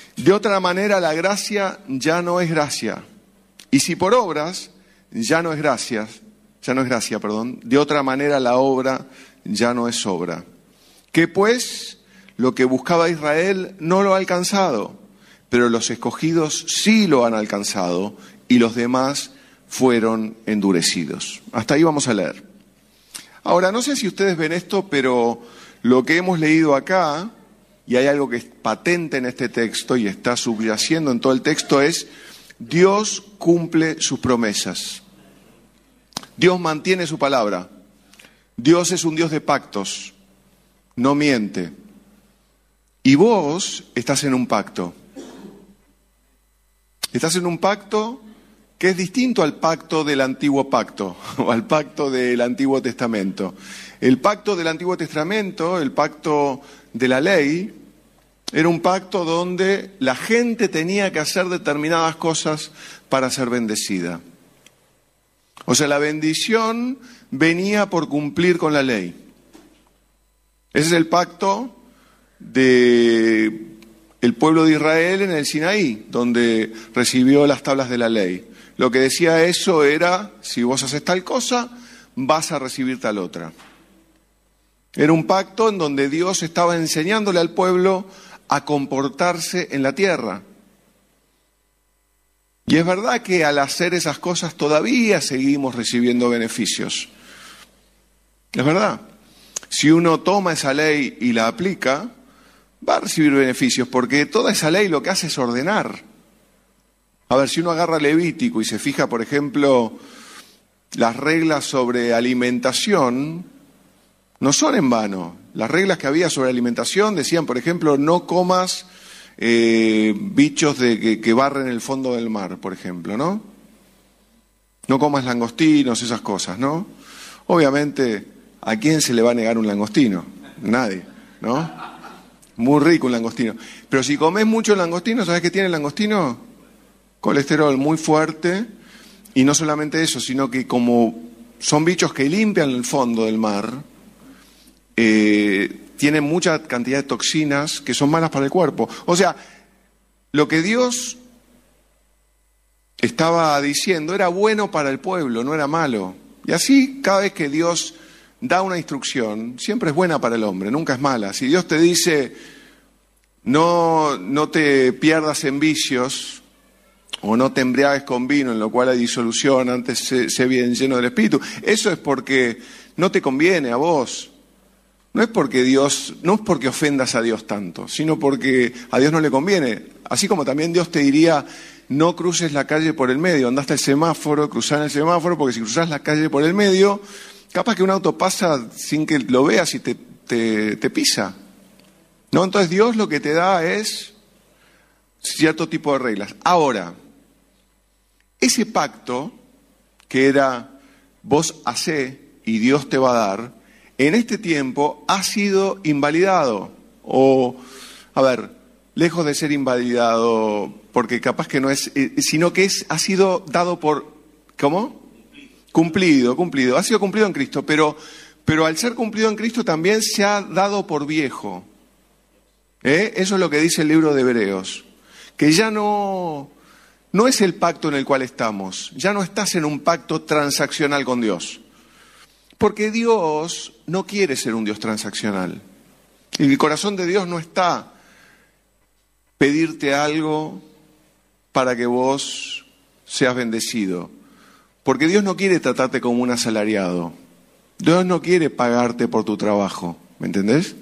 De otra manera la gracia ya no es gracia. Y si por obras ya no es gracia, de otra manera la obra ya no es obra. Que pues lo que buscaba Israel no lo ha alcanzado, pero los escogidos sí lo han alcanzado y los demás fueron endurecidos. Hasta ahí vamos a leer. Ahora, no sé si ustedes ven esto, pero lo que hemos leído acá, y hay algo que es patente en este texto y está subyaciendo en todo el texto, es Dios cumple sus promesas. Dios mantiene su palabra. Dios es un Dios de pactos, no miente. Y vos estás en un pacto. Estás en un pacto que es distinto al pacto del Antiguo Pacto o al pacto del Antiguo Testamento. El pacto del Antiguo Testamento, el pacto de la ley, era un pacto donde la gente tenía que hacer determinadas cosas para ser bendecida. O sea, la bendición venía por cumplir con la ley. Ese es el pacto del pueblo de Israel en el Sinaí, donde recibió las tablas de la ley. Lo que decía eso era, si vos haces tal cosa, vas a recibir tal otra. Era un pacto en donde Dios estaba enseñándole al pueblo a comportarse en la tierra. Y es verdad que al hacer esas cosas todavía seguimos recibiendo beneficios. Es verdad. Si uno toma esa ley y la aplica, va a recibir beneficios, porque toda esa ley lo que hace es ordenar. A ver, si uno agarra Levítico y se fija, por ejemplo, las reglas sobre alimentación, no son en vano. Las reglas que había sobre alimentación decían, por ejemplo, no comas bichos que barren el fondo del mar, por ejemplo, ¿no? No comas langostinos, esas cosas, ¿no? Obviamente, ¿a quién se le va a negar un langostino? Nadie, ¿no? Muy rico un langostino. Pero si comes mucho langostino, ¿sabes qué tiene el langostino? Colesterol muy fuerte. Y no solamente eso, sino que como son bichos que limpian el fondo del mar, tienen mucha cantidad de toxinas que son malas para el cuerpo. O sea, lo que Dios estaba diciendo era bueno para el pueblo, no era malo. Y así, cada vez que Dios da una instrucción, siempre es buena para el hombre, nunca es mala. Si Dios te dice, no te pierdas en vicios, o no te embriagues con vino, en lo cual hay disolución, antes sé bien lleno del Espíritu, eso es porque no te conviene a vos. No es porque ofendas a Dios tanto, sino porque a Dios no le conviene. Así como también Dios te diría, no cruces la calle por el medio, andá hasta el semáforo, cruzá en el semáforo, porque si cruzás la calle por el medio, capaz que un auto pasa sin que lo veas y te pisa. ¿No? Entonces Dios lo que te da es cierto tipo de reglas. Ahora, ese pacto que era vos hacé y Dios te va a dar, en este tiempo ha sido invalidado. O, a ver, lejos de ser invalidado, porque capaz que no es, sino que ha sido dado por, ¿cómo? Cumplido. Ha sido cumplido en Cristo, pero al ser cumplido en Cristo también se ha dado por viejo. Eso es lo que dice el libro de Hebreos. Que ya no es el pacto en el cual estamos. Ya no estás en un pacto transaccional con Dios. Porque Dios no quiere ser un Dios transaccional. El corazón de Dios no está pedirte algo para que vos seas bendecido. Porque Dios no quiere tratarte como un asalariado. Dios no quiere pagarte por tu trabajo. ¿Me entendés?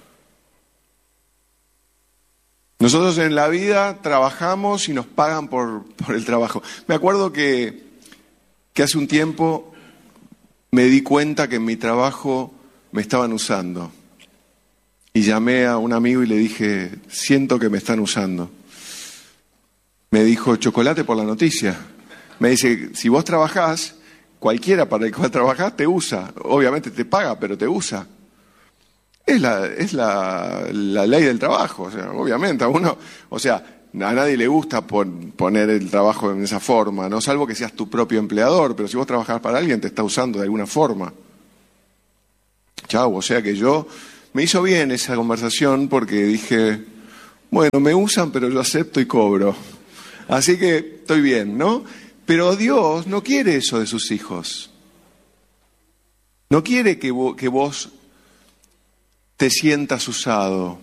Nosotros en la vida trabajamos y nos pagan por el trabajo. Me acuerdo que hace un tiempo me di cuenta que en mi trabajo me estaban usando. Y llamé a un amigo y le dije, siento que me están usando. Me dijo, chocolate por la noticia. Me dice, si vos trabajás, cualquiera para el cual trabajás te usa. Obviamente te paga, pero te usa. Es la ley del trabajo, o sea, obviamente. A nadie le gusta poner el trabajo en esa forma, ¿no? Salvo que seas tu propio empleador, pero si vos trabajás para alguien te está usando de alguna forma. Chau, o sea que me hizo bien esa conversación porque dije, Bueno, me usan, pero yo acepto y cobro. Así que estoy bien, ¿no? Pero Dios no quiere eso de sus hijos. No quiere que vos te sientas usado.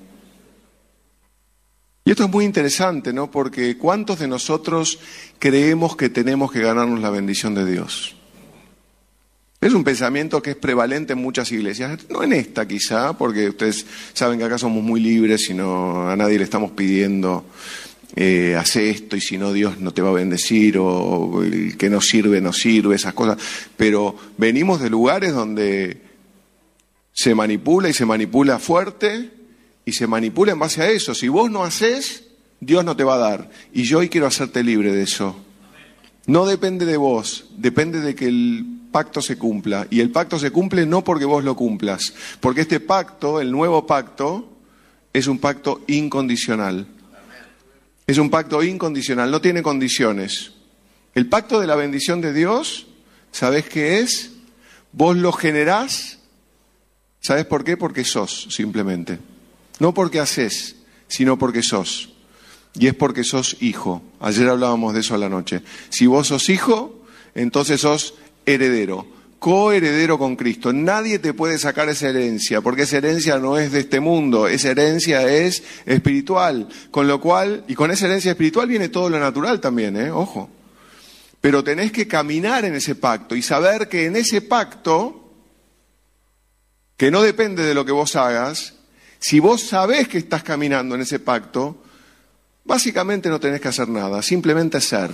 Y esto es muy interesante, ¿no? Porque ¿cuántos de nosotros creemos que tenemos que ganarnos la bendición de Dios? Es un pensamiento que es prevalente en muchas iglesias, no en esta quizá, porque ustedes saben que acá somos muy libres y a nadie le estamos pidiendo hace esto y si no Dios no te va a bendecir o el que no sirve, esas cosas. Pero venimos de lugares donde se manipula y se manipula fuerte y se manipula en base a eso. Si vos no haces, Dios no te va a dar. Y yo hoy quiero hacerte libre de eso. No depende de vos, depende de que el pacto se cumpla. Y el pacto se cumple no porque vos lo cumplas, porque este pacto, el nuevo pacto, es un pacto incondicional. Es un pacto incondicional, no tiene condiciones. El pacto de la bendición de Dios, ¿sabés qué es? Vos lo generás, ¿sabés por qué? Porque sos, simplemente. No porque hacés, sino porque sos. Y es porque sos hijo. Ayer hablábamos de eso a la noche. Si vos sos hijo, entonces sos heredero, coheredero con Cristo. Nadie te puede sacar esa herencia, porque esa herencia no es de este mundo, esa herencia es espiritual. Con lo cual, y con esa herencia espiritual viene todo lo natural también, ojo. Pero tenés que caminar en ese pacto y saber que en ese pacto, que no depende de lo que vos hagas, si vos sabés que estás caminando en ese pacto, básicamente no tenés que hacer nada, simplemente ser.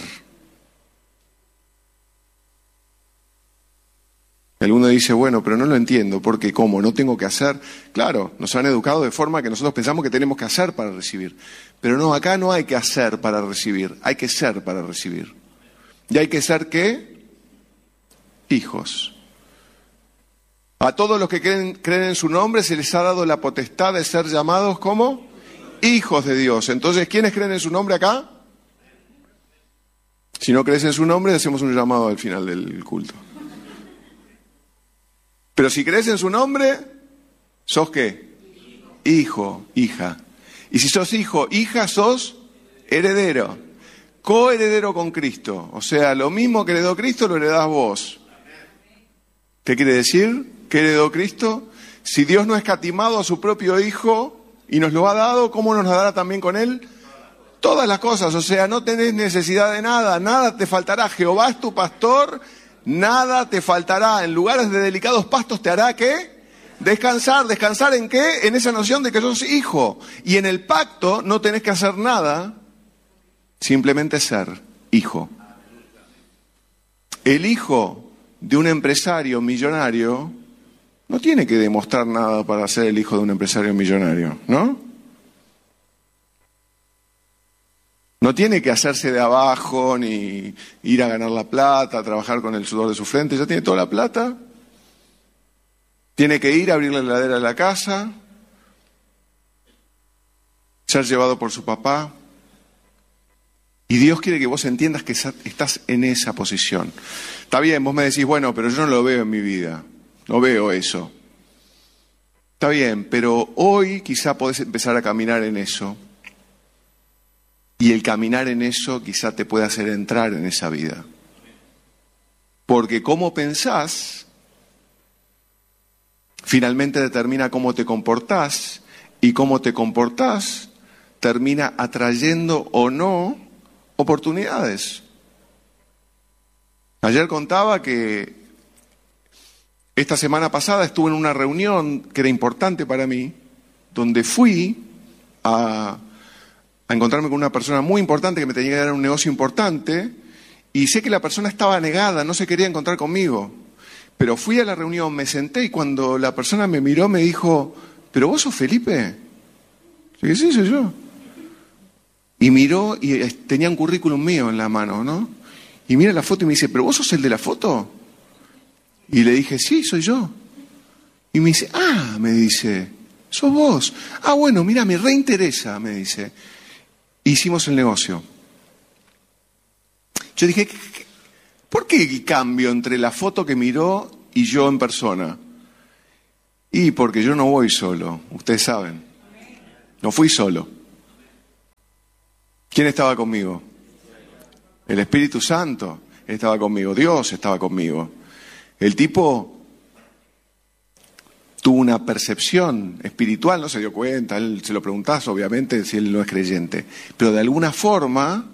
Alguno dice, bueno, pero no lo entiendo, porque ¿cómo? ¿No tengo que hacer? Claro, nos han educado de forma que nosotros pensamos que tenemos que hacer para recibir. Pero no, acá no hay que hacer para recibir, hay que ser para recibir. ¿Y hay que ser qué? Hijos. A todos los que creen en su nombre se les ha dado la potestad de ser llamados como hijos de Dios. Entonces, ¿quiénes creen en su nombre acá? Si no crees en su nombre, hacemos un llamado al final del culto. Pero si crees en su nombre, ¿sos qué? Hijo, hija. Y si sos hijo, hija, sos heredero. Coheredero con Cristo. O sea, lo mismo que heredó Cristo, lo heredás vos. ¿Qué quiere decir? ¿Qué heredó Cristo? Si Dios no ha escatimado a su propio Hijo y nos lo ha dado, ¿cómo nos lo dará también con Él? Todas las cosas. O sea, no tenés necesidad de nada, nada te faltará. Jehová es tu pastor. Nada te faltará, en lugares de delicados pastos te hará ¿qué? Descansar. ¿Descansar en qué? En esa noción de que sos hijo. Y en el pacto no tenés que hacer nada, simplemente ser hijo. El hijo de un empresario millonario no tiene que demostrar nada para ser el hijo de un empresario millonario, ¿no? No tiene que hacerse de abajo, ni ir a ganar la plata, trabajar con el sudor de su frente. Ya tiene toda la plata. Tiene que ir a abrir la heladera de la casa, ser llevado por su papá. Y Dios quiere que vos entiendas que estás en esa posición. Está bien, vos me decís, bueno, pero yo no lo veo en mi vida. No veo eso. Está bien, pero hoy quizá podés empezar a caminar en eso. Y el caminar en eso quizá te pueda hacer entrar en esa vida. Porque cómo pensás, finalmente determina cómo te comportás, y cómo te comportás termina atrayendo o no oportunidades. Ayer contaba que esta semana pasada estuve en una reunión que era importante para mí, donde fui a encontrarme con una persona muy importante que me tenía que dar un negocio importante, y sé que la persona estaba negada, no se quería encontrar conmigo. Pero fui a la reunión, me senté, y cuando la persona me miró me dijo, ¿pero vos sos Felipe? Yo dije, sí, soy yo. Y miró y tenía un currículum mío en la mano, ¿no? Y mira la foto y me dice, ¿pero vos sos el de la foto? Y le dije, sí, soy yo. Y me dice, me dice, sos vos. Bueno, mira, me reinteresa, me dice. Hicimos el negocio. Yo dije, ¿por qué el cambio entre la foto que miró y yo en persona? Y porque yo no voy solo, ustedes saben. No fui solo. ¿Quién estaba conmigo? El Espíritu Santo estaba conmigo, Dios estaba conmigo. El tipo tuvo una percepción espiritual, no se dio cuenta, él se lo preguntás obviamente si él no es creyente, pero de alguna forma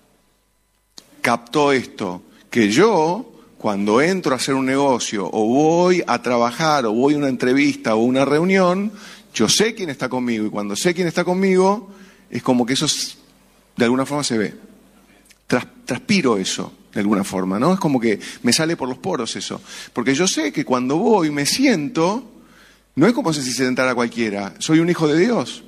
captó esto, que yo cuando entro a hacer un negocio o voy a trabajar o voy a una entrevista o una reunión, yo sé quién está conmigo y cuando sé quién está conmigo es como que eso de alguna forma se ve. Transpiro eso de alguna forma, ¿no? Es como que me sale por los poros eso, porque yo sé que cuando voy me siento, no es como si se sentara cualquiera, soy un hijo de Dios.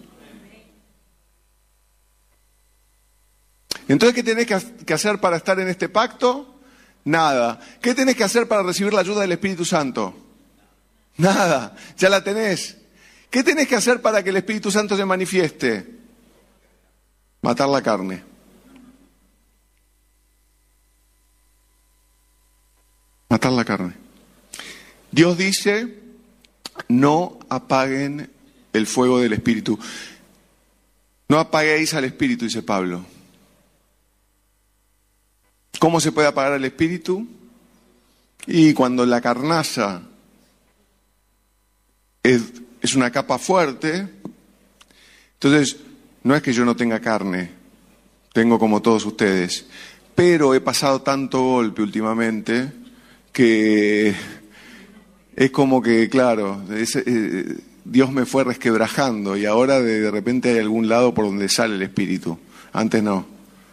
Entonces, ¿qué tenés que hacer para estar en este pacto? Nada. ¿Qué tenés que hacer para recibir la ayuda del Espíritu Santo? Nada, ya la tenés. ¿Qué tenés que hacer para que el Espíritu Santo se manifieste? Matar la carne. Matar la carne. Dios dice, no apaguen el fuego del Espíritu. No apaguéis al Espíritu, dice Pablo. ¿Cómo se puede apagar el Espíritu? Y cuando la carnaza es una capa fuerte, entonces no es que yo no tenga carne, tengo como todos ustedes, pero he pasado tanto golpe últimamente que es como que, claro, Dios me fue resquebrajando y ahora de repente hay algún lado por donde sale el Espíritu, antes no.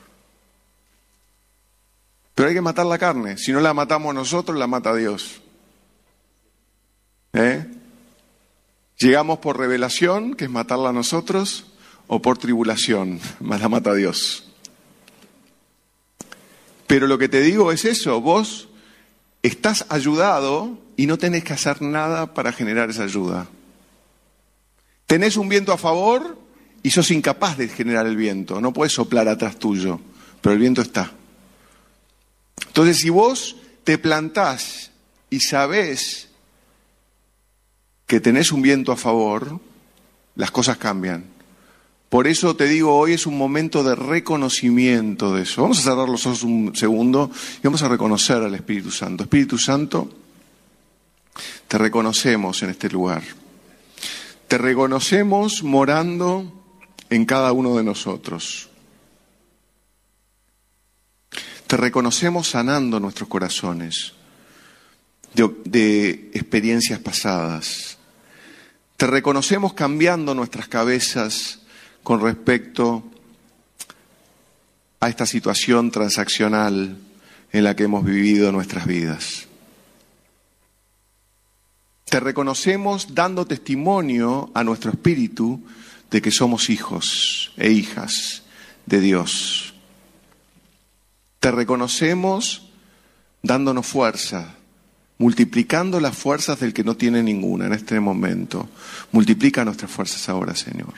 Pero hay que matar la carne. Si no la matamos nosotros, la mata Dios. Llegamos por revelación, que es matarla a nosotros, o por tribulación, la mata Dios. Pero lo que te digo es eso, vos estás ayudado y no tenés que hacer nada para generar esa ayuda. Tenés un viento a favor y sos incapaz de generar el viento. No puedes soplar atrás tuyo, pero el viento está. Entonces, si vos te plantás y sabés que tenés un viento a favor, las cosas cambian. Por eso te digo, hoy es un momento de reconocimiento de eso. Vamos a cerrar los ojos un segundo y vamos a reconocer al Espíritu Santo. Espíritu Santo, te reconocemos en este lugar. Te reconocemos morando en cada uno de nosotros. Te reconocemos sanando nuestros corazones de experiencias pasadas. Te reconocemos cambiando nuestras cabezas con respecto a esta situación transaccional en la que hemos vivido nuestras vidas. Te reconocemos dando testimonio a nuestro espíritu de que somos hijos e hijas de Dios. Te reconocemos dándonos fuerza, multiplicando las fuerzas del que no tiene ninguna en este momento. Multiplica nuestras fuerzas ahora, Señor.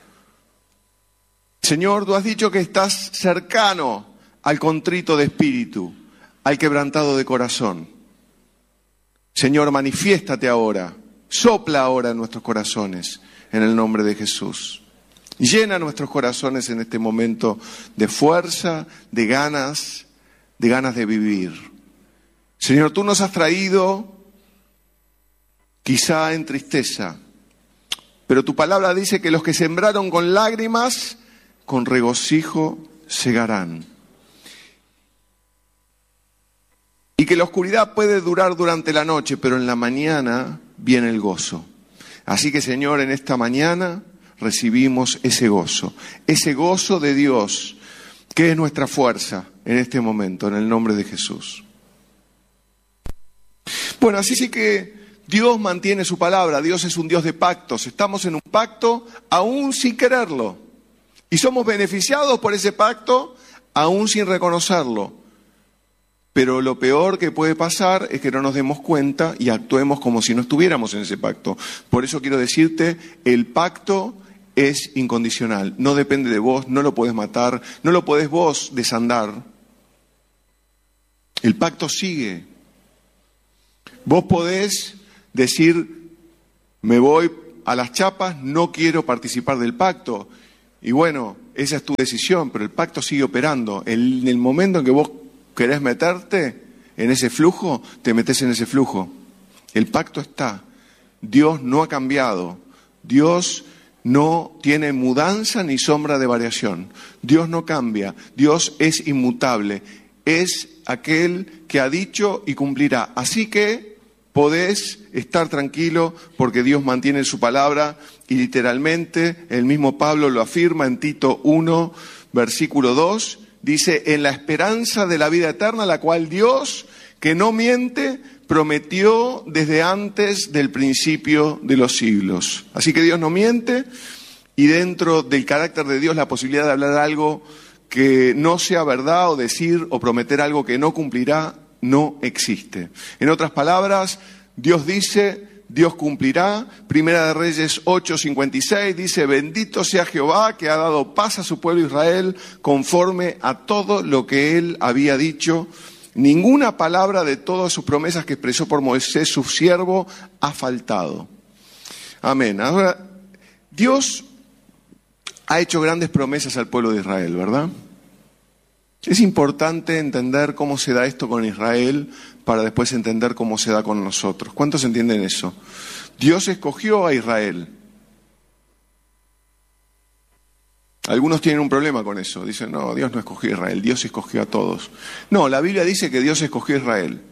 Señor, tú has dicho que estás cercano al contrito de espíritu, al quebrantado de corazón. Señor, manifiéstate ahora, sopla ahora en nuestros corazones, en el nombre de Jesús. Llena nuestros corazones en este momento de fuerza, de ganas de vivir. Señor, tú nos has traído quizá en tristeza, pero tu palabra dice que los que sembraron con lágrimas, con regocijo segarán. Y que la oscuridad puede durar durante la noche, pero en la mañana viene el gozo. Así que, Señor, en esta mañana recibimos ese gozo de Dios, que es nuestra fuerza en este momento, en el nombre de Jesús. Bueno, así sí que Dios mantiene su palabra, Dios es un Dios de pactos, estamos en un pacto aún sin quererlo, y somos beneficiados por ese pacto aún sin reconocerlo. Pero lo peor que puede pasar es que no nos demos cuenta y actuemos como si no estuviéramos en ese pacto. Por eso quiero decirte, el pacto es incondicional, no depende de vos, no lo podés matar, no lo podés vos desandar. El pacto sigue. Vos podés decir, me voy a las chapas, no quiero participar del pacto. Y bueno, esa es tu decisión, pero el pacto sigue operando. En el momento en que vos querés meterte en ese flujo, te metés en ese flujo. El pacto está. Dios no ha cambiado. Dios no tiene mudanza ni sombra de variación. Dios no cambia. Dios es inmutable. Es aquel que ha dicho y cumplirá. Así que podés estar tranquilo porque Dios mantiene su palabra y literalmente el mismo Pablo lo afirma en Tito 1, versículo 2. Dice, en la esperanza de la vida eterna, la cual Dios, que no miente, prometió desde antes del principio de los siglos. Así que Dios no miente y dentro del carácter de Dios la posibilidad de hablar algo que no sea verdad o decir o prometer algo que no cumplirá no existe. En otras palabras, Dios dice, Dios cumplirá. Primera de Reyes 8:56 dice, bendito sea Jehová que ha dado paz a su pueblo Israel conforme a todo lo que él había dicho. Ninguna palabra de todas sus promesas que expresó por Moisés, su siervo, ha faltado. Amén. Ahora, Dios ha hecho grandes promesas al pueblo de Israel, ¿verdad? Es importante entender cómo se da esto con Israel para después entender cómo se da con nosotros. ¿Cuántos entienden eso? Dios escogió a Israel. Algunos tienen un problema con eso. Dicen, no, Dios no escogió a Israel, Dios escogió a todos. No, la Biblia dice que Dios escogió a Israel.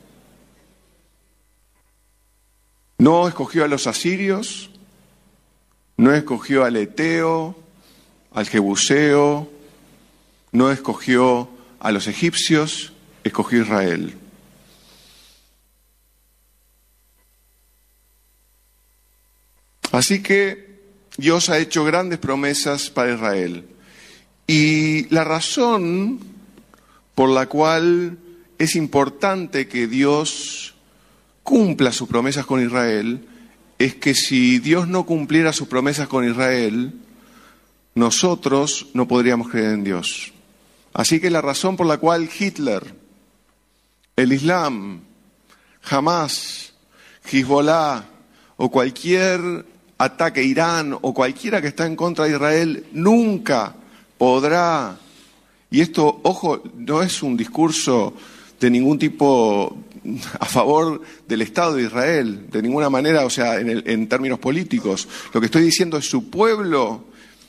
No escogió a los asirios, no escogió al eteo, al jebuseo, no escogió a los egipcios, escogió a Israel. Así que Dios ha hecho grandes promesas para Israel. Y la razón por la cual es importante que Dios cumpla sus promesas con Israel es que si Dios no cumpliera sus promesas con Israel, nosotros no podríamos creer en Dios. Así que la razón por la cual Hitler, el Islam, Hamas, Hezbollah o cualquier ataque, Irán o cualquiera que está en contra de Israel nunca podrá, y esto, ojo, no es un discurso de ningún tipo a favor del Estado de Israel, de ninguna manera, o sea, en términos políticos. Lo que estoy diciendo es su pueblo,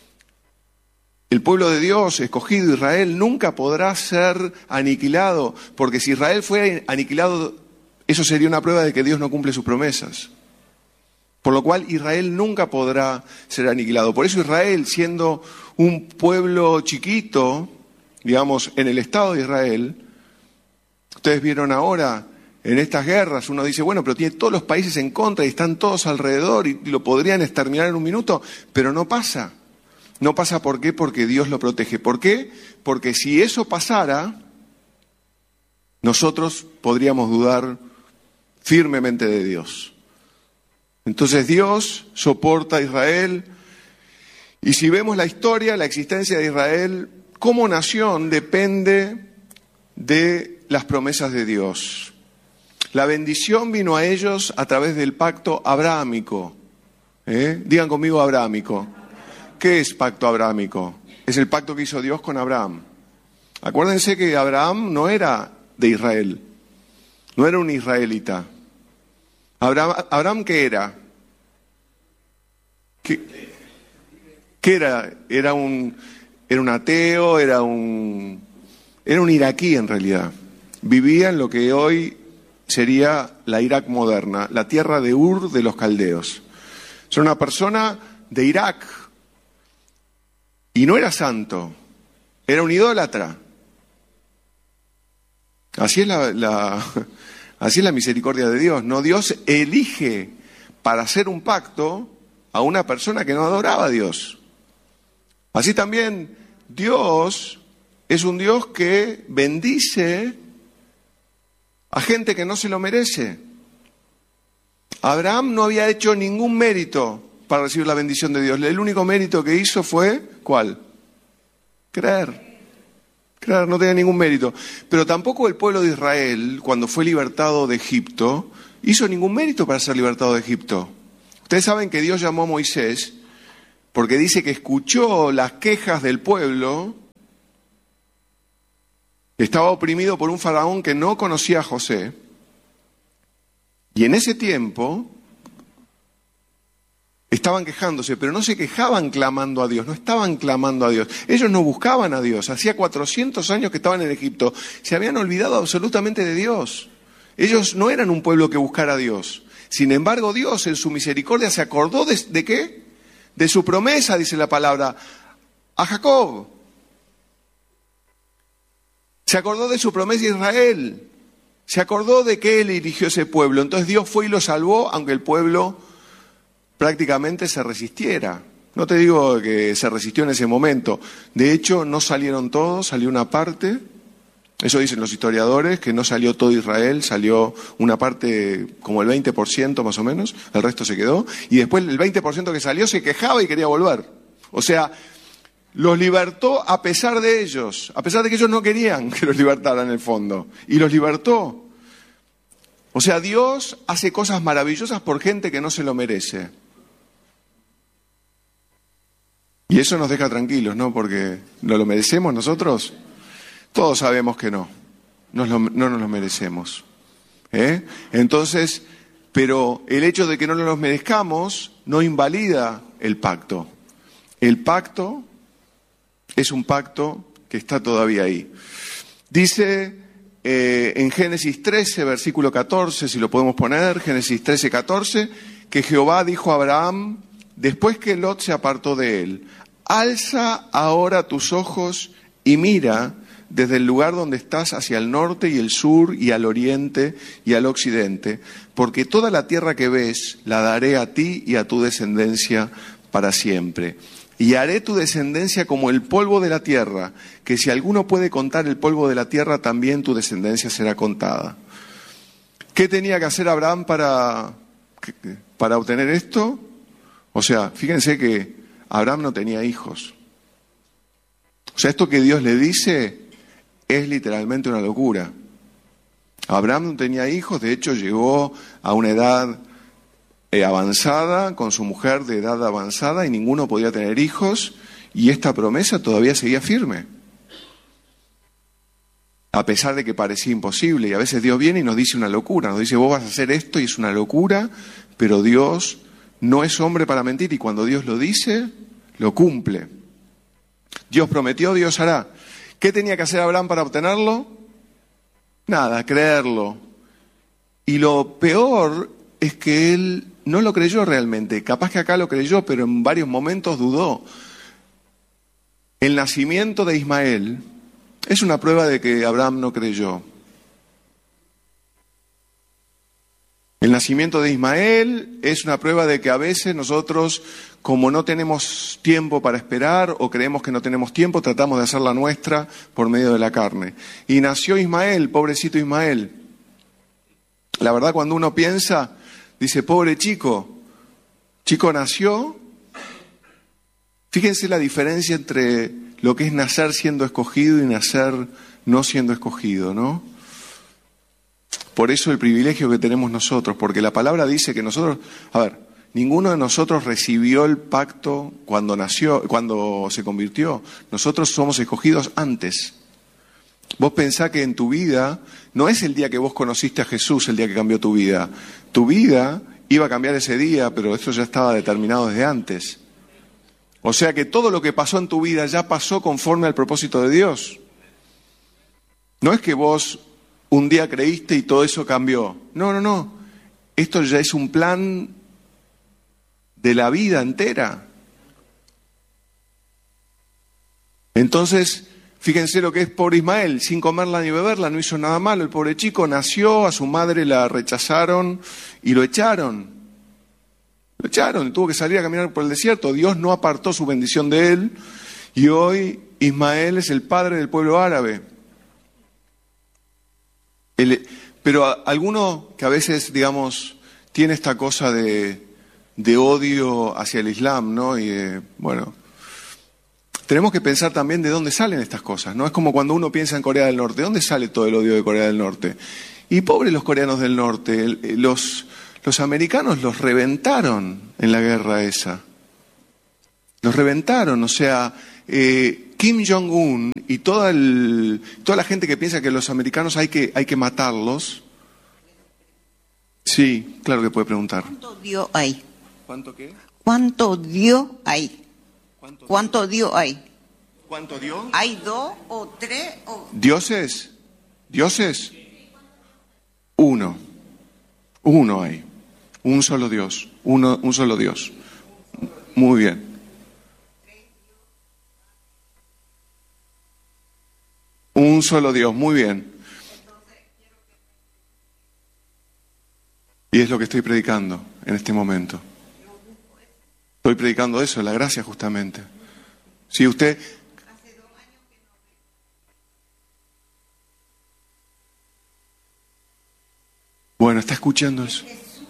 el pueblo de Dios, escogido Israel, nunca podrá ser aniquilado, porque si Israel fuera aniquilado, eso sería una prueba de que Dios no cumple sus promesas. Por lo cual Israel nunca podrá ser aniquilado. Por eso Israel, siendo un pueblo chiquito, digamos, en el Estado de Israel, ustedes vieron ahora en estas guerras, uno dice, bueno, pero tiene todos los países en contra y están todos alrededor y lo podrían exterminar en un minuto, pero no pasa. No pasa, ¿por qué? Porque Dios lo protege. ¿Por qué? Porque si eso pasara, nosotros podríamos dudar firmemente de Dios. Entonces Dios soporta a Israel y si vemos la historia, la existencia de Israel como nación depende de las promesas de Dios. La bendición vino a ellos a través del pacto abrahámico. Digan conmigo abrahámico. ¿Qué es pacto abrahámico? Es el pacto que hizo Dios con Abraham. Acuérdense que Abraham no era de Israel, no era un israelita. ¿Abraham qué era? ¿Qué era? Era un ateo, era un iraquí en realidad. Vivía en lo que hoy sería la Irak moderna, la tierra de Ur de los caldeos. Es una persona de Irak y no era santo, era un idólatra. Así es así es la misericordia de Dios, ¿no? Dios elige para hacer un pacto a una persona que no adoraba a Dios. Así también Dios es un Dios que bendice a gente que no se lo merece. Abraham no había hecho ningún mérito para recibir la bendición de Dios. El único mérito que hizo fue, ¿cuál? Creer. Claro, no tenía ningún mérito. Pero tampoco el pueblo de Israel, cuando fue libertado de Egipto, hizo ningún mérito para ser libertado de Egipto. Ustedes saben que Dios llamó a Moisés porque dice que escuchó las quejas del pueblo. Estaba oprimido por un faraón que no conocía a José. Y en ese tiempo estaban quejándose, pero no se quejaban clamando a Dios, no estaban clamando a Dios. Ellos no buscaban a Dios. Hacía 400 años que estaban en Egipto. Se habían olvidado absolutamente de Dios. Ellos no eran un pueblo que buscara a Dios. Sin embargo, Dios en su misericordia se acordó ¿de qué? De su promesa, dice la palabra, a Jacob. Se acordó de su promesa a Israel. Se acordó de que Él dirigió ese pueblo. Entonces Dios fue y lo salvó, aunque el pueblo prácticamente se resistiera. No te digo que se resistió en ese momento. De hecho, no salieron todos, salió una parte. Eso dicen los historiadores, que no salió todo Israel, salió una parte como el 20% más o menos, el resto se quedó. Y después el 20% que salió se quejaba y quería volver. O sea, los libertó a pesar de ellos, a pesar de que ellos no querían que los libertaran en el fondo. Y los libertó. O sea, Dios hace cosas maravillosas por gente que no se lo merece. Y eso nos deja tranquilos, ¿no? Porque ¿no lo merecemos nosotros? Todos sabemos que no nos lo merecemos. Entonces, pero el hecho de que no nos lo merezcamos no invalida el pacto. El pacto es un pacto que está todavía ahí. Dice en Génesis 13, versículo 14, si lo podemos poner, Génesis 13, 14, que Jehová dijo a Abraham, después que Lot se apartó de él, alza ahora tus ojos y mira desde el lugar donde estás hacia el norte y el sur y al oriente y al occidente, porque toda la tierra que ves la daré a ti y a tu descendencia para siempre. Y haré tu descendencia como el polvo de la tierra, que si alguno puede contar el polvo de la tierra, también tu descendencia será contada. ¿Qué tenía que hacer Abraham para obtener esto? O sea, fíjense que Abraham no tenía hijos. O sea, esto que Dios le dice es literalmente una locura. Abraham no tenía hijos, de hecho llegó a una edad avanzada, con su mujer de edad avanzada, y ninguno podía tener hijos, y esta promesa todavía seguía firme. A pesar de que parecía imposible, y a veces Dios viene y nos dice una locura, nos dice vos vas a hacer esto y es una locura, pero Dios no es hombre para mentir, y cuando Dios lo dice, lo cumple. Dios prometió, Dios hará. ¿Qué tenía que hacer Abraham para obtenerlo? Nada, creerlo. Y lo peor es que él no lo creyó realmente. Capaz que acá lo creyó, pero en varios momentos dudó. El nacimiento de Ismael es una prueba de que Abraham no creyó. El nacimiento de Ismael es una prueba de que a veces nosotros, como no tenemos tiempo para esperar o creemos que no tenemos tiempo, tratamos de hacer la nuestra por medio de la carne. Y nació Ismael, pobrecito Ismael. La verdad, cuando uno piensa, dice, pobre chico nació. Fíjense la diferencia entre lo que es nacer siendo escogido y nacer no siendo escogido, ¿no? Por eso el privilegio que tenemos nosotros, porque la palabra dice que nosotros, ninguno de nosotros recibió el pacto cuando nació, cuando se convirtió. Nosotros somos escogidos antes. Vos pensá que en tu vida, no es el día que vos conociste a Jesús el día que cambió tu vida. Tu vida iba a cambiar ese día, pero eso ya estaba determinado desde antes. O sea que todo lo que pasó en tu vida ya pasó conforme al propósito de Dios. No es que vos un día creíste y todo eso cambió. No. Esto ya es un plan de la vida entera. Entonces, fíjense lo que es pobre Ismael, sin comerla ni beberla, no hizo nada malo. El pobre chico nació, a su madre la rechazaron y lo echaron. Tuvo que salir a caminar por el desierto. Dios no apartó su bendición de él y hoy Ismael es el padre del pueblo árabe. Pero alguno que a veces, digamos, tiene esta cosa de odio hacia el Islam, ¿no? Y tenemos que pensar también de dónde salen estas cosas, ¿no? Es como cuando uno piensa en Corea del Norte. ¿De dónde sale todo el odio de Corea del Norte? Y pobres los coreanos del norte, los americanos los reventaron en la guerra esa. Los reventaron, o sea, Kim Jong-un y toda la gente que piensa que los americanos hay que matarlos. Sí, claro que puede preguntar. ¿Cuánto Dios hay? ¿Cuánto qué? ¿Cuánto Dios hay? ¿Cuánto Dios hay? ¿Cuánto Dios? ¿Hay 2 o 3 o...? ¿Dioses? ¿Dioses? Uno. Uno hay. Un solo Dios. Un solo Dios. Muy bien. Un solo Dios. Muy bien. Y es lo que estoy predicando en este momento. Estoy predicando eso, la gracia justamente. Si usted... Bueno, ¿está escuchando eso?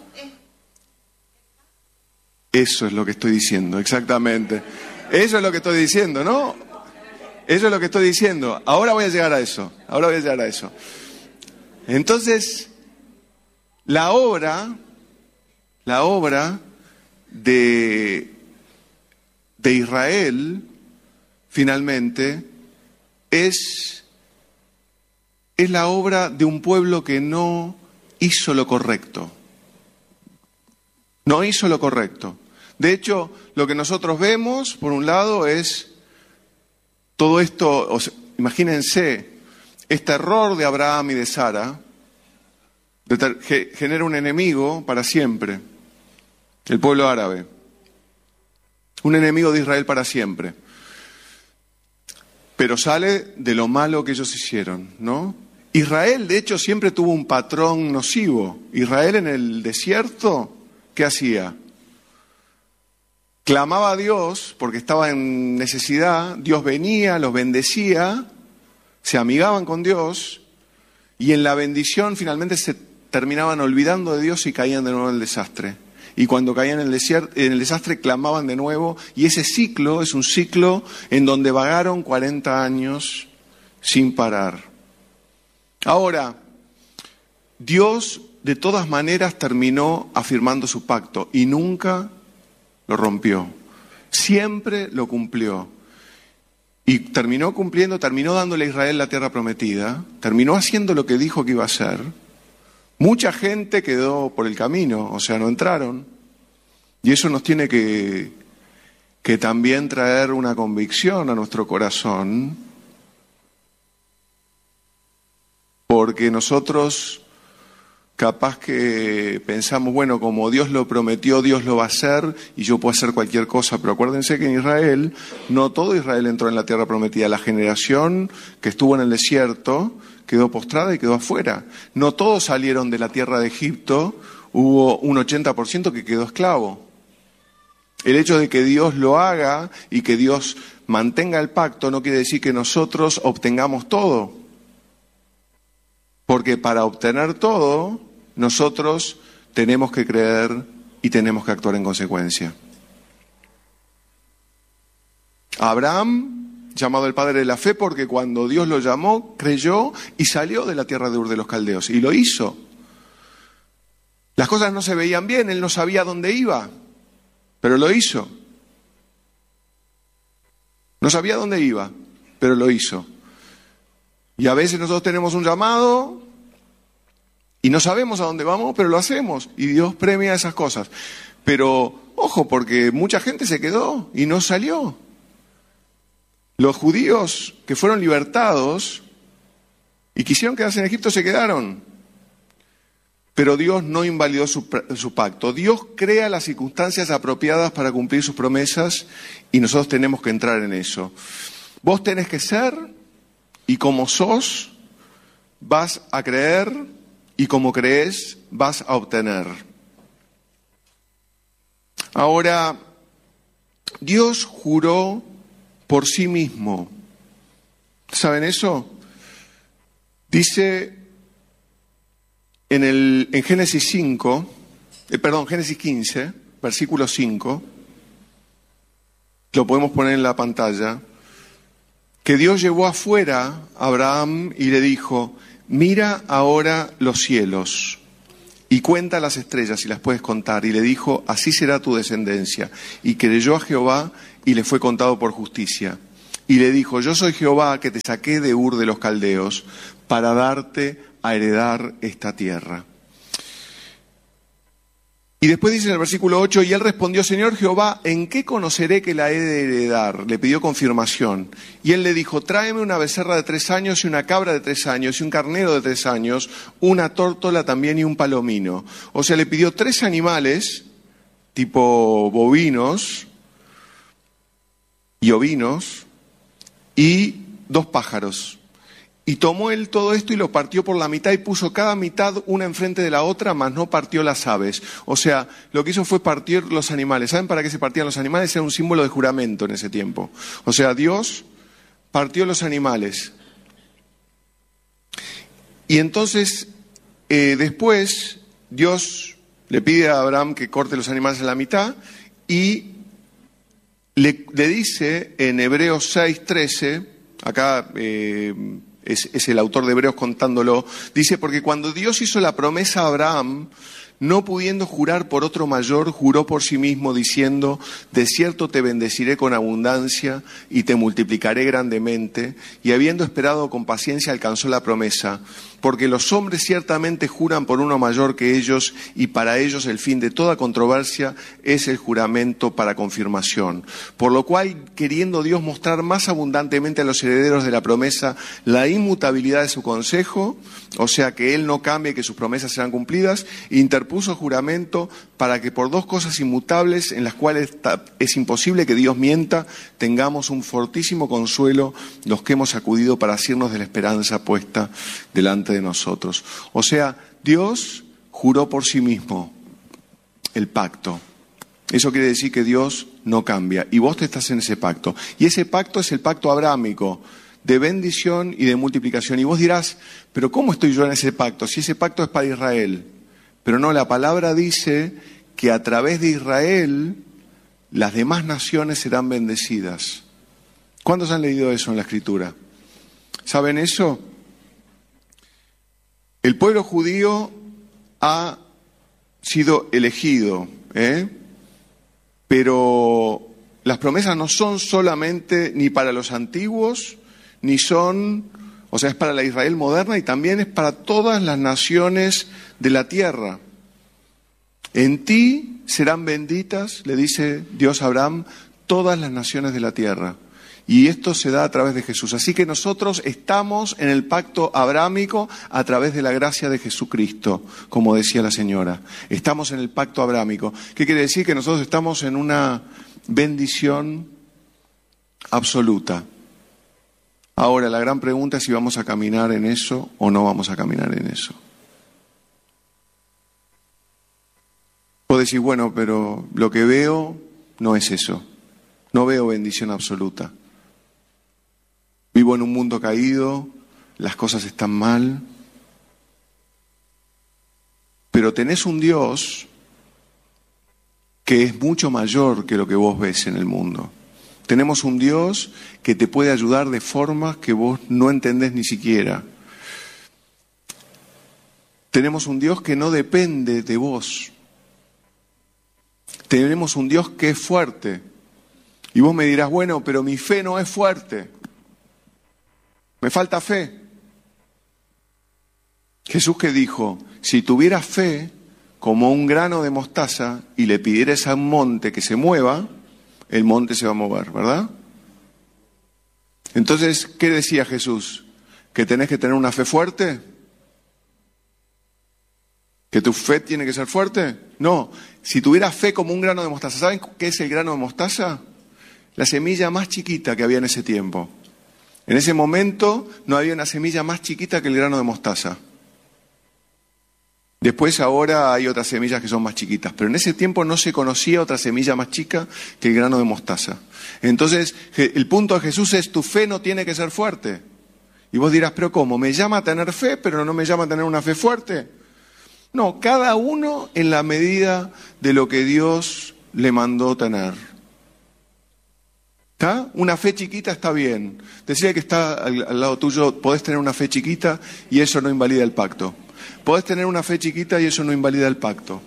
Eso es lo que estoy diciendo, exactamente. Eso es lo que estoy diciendo, ¿no? Eso es lo que estoy diciendo. Ahora voy a llegar a eso. Entonces, la obra de Israel, finalmente, es la obra de un pueblo que no hizo lo correcto. No hizo lo correcto. De hecho, lo que nosotros vemos, por un lado, es todo esto, imagínense, este error de Abraham y de Sara, genera un enemigo para siempre, el pueblo árabe. Un enemigo de Israel para siempre. Pero sale de lo malo que ellos hicieron, ¿no? Israel, de hecho, siempre tuvo un patrón nocivo. Israel en el desierto, ¿qué hacía? Clamaba a Dios porque estaba en necesidad, Dios venía, los bendecía, se amigaban con Dios y en la bendición finalmente se terminaban olvidando de Dios y caían de nuevo en el desastre. Y cuando caían en el desastre clamaban de nuevo y ese ciclo es un ciclo en donde vagaron 40 años sin parar. Ahora, Dios de todas maneras terminó afirmando su pacto y nunca lo rompió. Siempre lo cumplió. Y terminó cumpliendo, terminó dándole a Israel la tierra prometida, terminó haciendo lo que dijo que iba a hacer. Mucha gente quedó por el camino, o sea, no entraron. Y eso nos tiene que también traer una convicción a nuestro corazón. Porque nosotros capaz que pensamos, bueno, como Dios lo prometió, Dios lo va a hacer y yo puedo hacer cualquier cosa. Pero acuérdense que en Israel, no todo Israel entró en la tierra prometida. La generación que estuvo en el desierto quedó postrada y quedó afuera. No todos salieron de la tierra de Egipto, hubo un 80% que quedó esclavo. El hecho de que Dios lo haga y que Dios mantenga el pacto no quiere decir que nosotros obtengamos todo. Porque para obtener todo, nosotros tenemos que creer y tenemos que actuar en consecuencia. Abraham, llamado el padre de la fe, porque cuando Dios lo llamó, creyó y salió de la tierra de Ur de los Caldeos. Y lo hizo. Las cosas no se veían bien, él no sabía dónde iba, pero lo hizo. No sabía dónde iba, pero lo hizo. Y a veces nosotros tenemos un llamado y no sabemos a dónde vamos, pero lo hacemos. Y Dios premia esas cosas. Pero, ojo, porque mucha gente se quedó y no salió. Los judíos que fueron libertados y quisieron quedarse en Egipto se quedaron. Pero Dios no invalidó su pacto. Dios crea las circunstancias apropiadas para cumplir sus promesas y nosotros tenemos que entrar en eso. Vos tenés que ser... Y como sos, vas a creer, y como crees, vas a obtener. Ahora, Dios juró por sí mismo. ¿Saben eso? Dice en Génesis 15, versículo 5, lo podemos poner en la pantalla, que Dios llevó afuera a Abraham y le dijo, mira ahora los cielos y cuenta las estrellas si las puedes contar. Y le dijo, así será tu descendencia. Y creyó a Jehová y le fue contado por justicia. Y le dijo, yo soy Jehová que te saqué de Ur de los Caldeos para darte a heredar esta tierra. Y después dice en el versículo 8, y él respondió, Señor Jehová, ¿en qué conoceré que la he de heredar? Le pidió confirmación. Y él le dijo, tráeme una becerra de 3 años y una cabra de 3 años y un carnero de 3 años, una tórtola también y un palomino. O sea, le pidió 3 animales, tipo bovinos y ovinos, y 2 pájaros. Y tomó él todo esto y lo partió por la mitad y puso cada mitad una enfrente de la otra, mas no partió las aves. O sea, lo que hizo fue partir los animales. ¿Saben para qué se partían los animales? Era un símbolo de juramento en ese tiempo. O sea, Dios partió los animales. Y entonces, después, Dios le pide a Abraham que corte los animales en la mitad y le dice en Hebreos 6:13, acá... Es el autor de Hebreos contándolo, dice, porque cuando Dios hizo la promesa a Abraham, no pudiendo jurar por otro mayor, juró por sí mismo diciendo, de cierto te bendeciré con abundancia y te multiplicaré grandemente, y habiendo esperado con paciencia alcanzó la promesa, porque los hombres ciertamente juran por uno mayor que ellos, y para ellos el fin de toda controversia es el juramento para confirmación. Por lo cual, queriendo Dios mostrar más abundantemente a los herederos de la promesa la inmutabilidad de su consejo, o sea que Él no cambie, que sus promesas serán cumplidas, interpuso juramento para que por 2 cosas inmutables, en las cuales es imposible que Dios mienta, tengamos un fortísimo consuelo los que hemos acudido para asirnos de la esperanza puesta delante de nosotros. O sea, Dios juró por sí mismo el pacto. Eso quiere decir que Dios no cambia y vos te estás en ese pacto. Y ese pacto es el pacto abrámico de bendición y de multiplicación. Y vos dirás, pero ¿cómo estoy yo en ese pacto? Si ese pacto es para Israel. Pero no, la palabra dice que a través de Israel las demás naciones serán bendecidas. ¿Cuántos han leído eso en la Escritura? ¿Saben eso? El pueblo judío ha sido elegido, pero las promesas no son solamente ni para los antiguos, ni son, o sea, es para la Israel moderna y también es para todas las naciones de la tierra. En ti serán benditas, le dice Dios a Abraham, todas las naciones de la tierra. Y esto se da a través de Jesús. Así que nosotros estamos en el pacto abrámico a través de la gracia de Jesucristo, como decía la señora. Estamos en el pacto abrámico. ¿Qué quiere decir? Que nosotros estamos en una bendición absoluta. Ahora, la gran pregunta es si vamos a caminar en eso o no vamos a caminar en eso. Puedo decir, bueno, pero lo que veo no es eso. No veo bendición absoluta. Vivo en un mundo caído, las cosas están mal, pero tenés un Dios que es mucho mayor que lo que vos ves en el mundo. Tenemos un Dios que te puede ayudar de formas que vos no entendés ni siquiera. Tenemos un Dios que no depende de vos. Tenemos un Dios que es fuerte. Y vos me dirás, bueno, pero mi fe no es fuerte. Me falta fe. Jesús que dijo, si tuvieras fe como un grano de mostaza y le pidieras a un monte que se mueva, el monte se va a mover, ¿verdad? Entonces, ¿qué decía Jesús? ¿Que tenés que tener una fe fuerte? ¿Que tu fe tiene que ser fuerte? No, si tuvieras fe como un grano de mostaza, ¿saben qué es el grano de mostaza? La semilla más chiquita que había en ese tiempo. En ese momento no había una semilla más chiquita que el grano de mostaza. Después ahora hay otras semillas que son más chiquitas, pero en ese tiempo no se conocía otra semilla más chica que el grano de mostaza. Entonces, el punto de Jesús es, tu fe no tiene que ser fuerte. Y vos dirás, pero ¿cómo? ¿Me llama a tener fe, pero no me llama a tener una fe fuerte? No, cada uno en la medida de lo que Dios le mandó tener. ¿Está? Una fe chiquita está bien. Decía que está al lado tuyo, podés tener una fe chiquita y eso no invalida el pacto. Podés tener una fe chiquita y eso no invalida el pacto.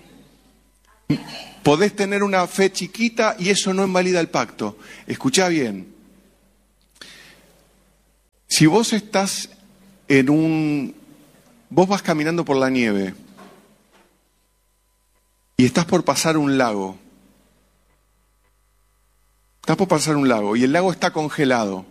Podés tener una fe chiquita y eso no invalida el pacto. Escuchá bien. Si vos estás vos vas caminando por la nieve y estás por pasar un lago. Estás por pasar un lago y el lago está congelado.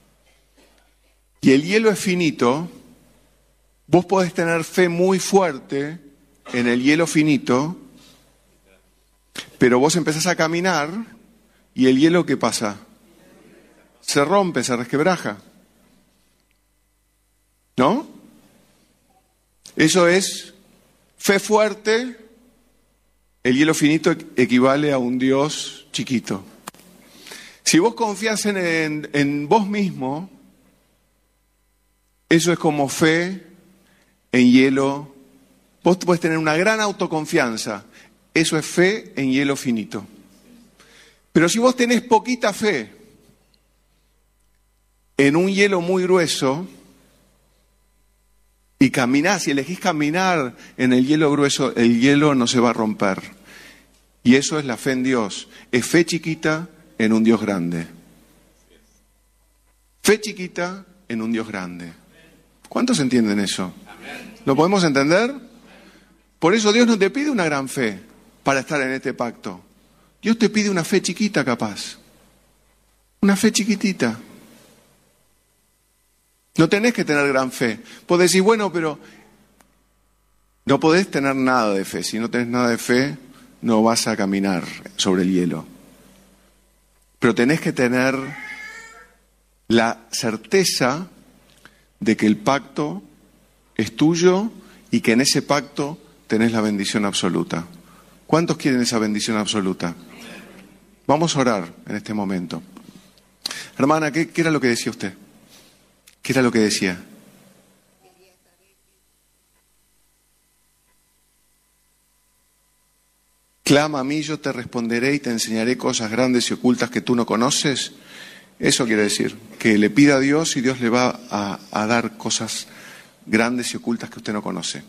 Y el hielo es finito. Vos podés tener fe muy fuerte en el hielo finito, pero vos empezás a caminar y el hielo, ¿qué pasa? Se rompe, se resquebraja. ¿No? Eso es fe fuerte. El hielo finito equivale a un Dios chiquito. Si vos confías en vos mismo, eso es como fe en hielo. Vos podés tener una gran autoconfianza. Eso es fe en hielo finito. Pero si vos tenés poquita fe en un hielo muy grueso y caminás y elegís caminar en el hielo grueso, el hielo no se va a romper. Y eso es la fe en Dios. Es fe chiquita en un Dios grande. Fe chiquita en un Dios grande. ¿Cuántos entienden eso? ¿Lo podemos entender? Por eso Dios no te pide una gran fe para estar en este pacto. Dios te pide una fe chiquita capaz. Una fe chiquitita. No tenés que tener gran fe. Podés decir, bueno, pero no podés tener nada de fe. Si no tenés nada de fe, no vas a caminar sobre el hielo. Pero tenés que tener la certeza de que el pacto es tuyo y que en ese pacto tenés la bendición absoluta. ¿Cuántos quieren esa bendición absoluta? Vamos a orar en este momento. Hermana, ¿qué era lo que decía usted? ¿Qué era lo que decía? Clama a mí, yo te responderé y te enseñaré cosas grandes y ocultas que tú no conoces. Eso quiere decir, que le pida a Dios y Dios le va a dar cosas grandes y ocultas que usted no conoce.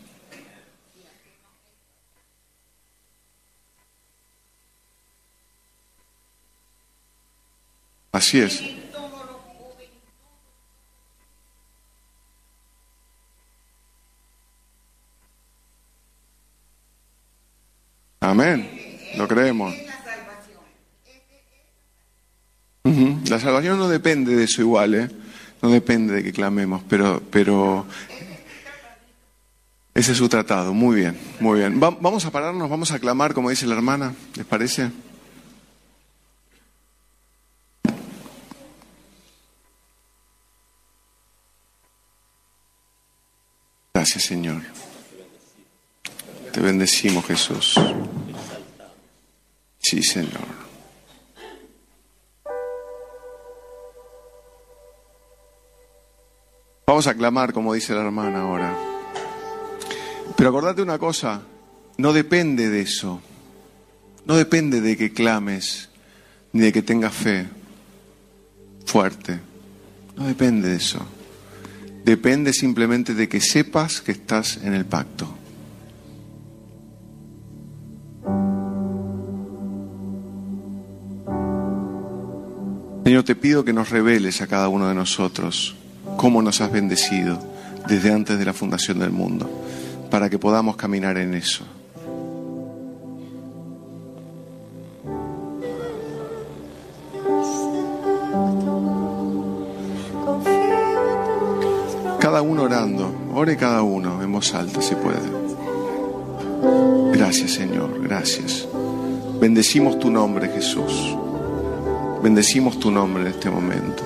Así es. Amén. Lo creemos. La salvación no depende de eso igual, ¿eh? No depende de que clamemos, pero ese es su tratado. Muy bien, muy bien. Vamos a pararnos, vamos a clamar como dice la hermana, ¿les parece? Gracias, Señor. Te bendecimos, Jesús. Sí, Señor. Vamos a clamar, como dice la hermana ahora. Pero acordate una cosa, no depende de eso. No depende de que clames, ni de que tengas fe fuerte. No depende de eso. Depende simplemente de que sepas que estás en el pacto. Señor, te pido que nos reveles a cada uno de nosotros cómo nos has bendecido desde antes de la fundación del mundo, para que podamos caminar en eso. Cada uno orando, ore cada uno en voz alta si puede. Gracias, Señor, gracias. Bendecimos tu nombre, Jesús. Bendecimos tu nombre en este momento.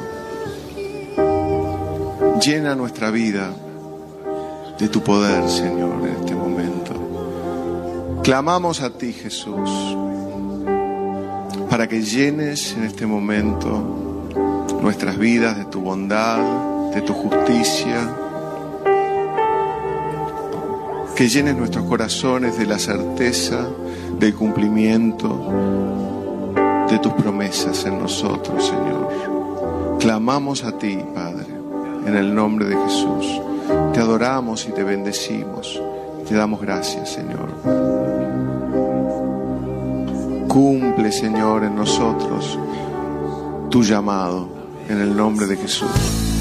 Llena nuestra vida de tu poder, Señor, en este momento. Clamamos a ti, Jesús, para que llenes en este momento nuestras vidas de tu bondad, de tu justicia. Que llenes nuestros corazones de la certeza del cumplimiento de tus promesas en nosotros, Señor. Clamamos a ti, Padre, en el nombre de Jesús. Te adoramos y te bendecimos. Te damos gracias, Señor. Cumple, Señor, en nosotros tu llamado, en el nombre de Jesús.